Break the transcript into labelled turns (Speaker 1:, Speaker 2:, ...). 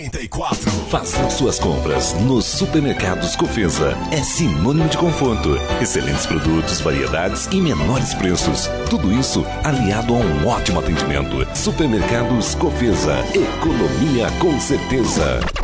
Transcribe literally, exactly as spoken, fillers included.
Speaker 1: trinta e quatro.
Speaker 2: Faça suas compras nos supermercados Cofesa. É sinônimo de conforto, excelentes produtos, variedades e menores preços. Tudo isso aliado a um ótimo atendimento. Supermercados Cofesa. Economia com certeza.